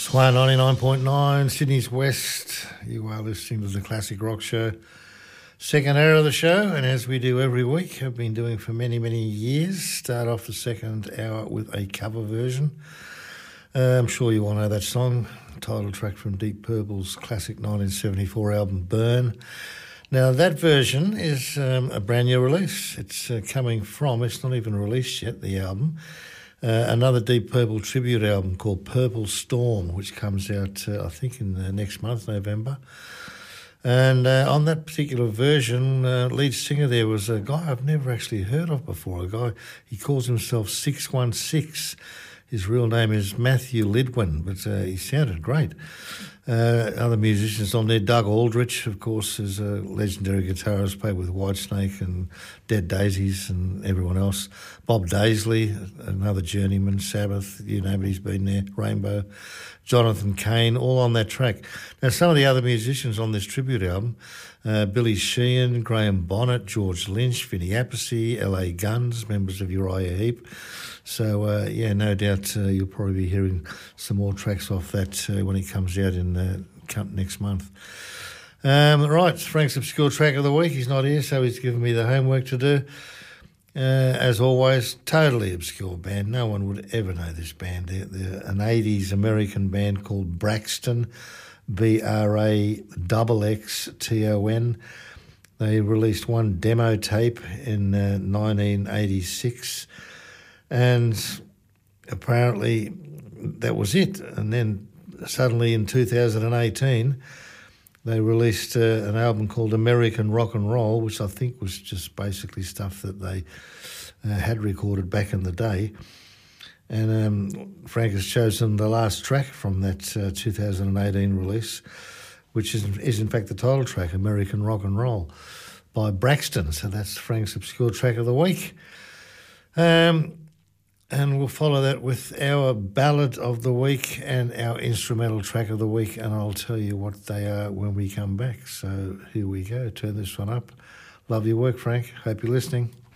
Swan 99.9, Sydney's West. You are listening to the Classic Rock Show. Second hour of the show, and as we do every week, have been doing for many, many years, start off the second hour with a cover version. I'm sure you all know that song, title track from Deep Purple's classic 1974 album, Burn. Now, that version is a brand new release. It's coming from, it's not even released yet, the album, another Deep Purple tribute album called Purple Storm, which comes out, I think, in the next month, November. And on that particular version, lead singer there was a guy I've never actually heard of before. A guy, he calls himself 616. His real name is Matthew Lidwin, but he sounded great. Other musicians on there, Doug Aldrich, of course, is a legendary guitarist, played with Whitesnake and Dead Daisies and everyone else. Bob Daisley, another journeyman, Sabbath, you name it, he's been there, Rainbow. Jonathan Cain, all on that track. Now, some of the other musicians on this tribute album, Billy Sheehan, Graham Bonnet, George Lynch, Vinnie Appice, L.A. Guns, members of Uriah Heep. So, no doubt you'll probably be hearing some more tracks off that when it comes out in next month. Right, Frank's Obscure Track of the Week. He's not here, so he's given me the homework to do. As always, totally obscure band. No one would ever know this band. They're an 80s American band called Braxton, Braxxton. They released one demo tape in 1986, and apparently that was it. And then suddenly in 2018, they released an album called American Rock and Roll, which I think was just basically stuff that they had recorded back in the day. And Frank has chosen the last track from that 2018 release, which is in fact the title track, American Rock and Roll, by Braxton. So that's Frank's Obscure Track of the Week. And we'll follow that with our ballad of the week and our instrumental track of the week, and I'll tell you what they are when we come back. So here we go. Turn this one up. Love your work, Frank. Hope you're listening.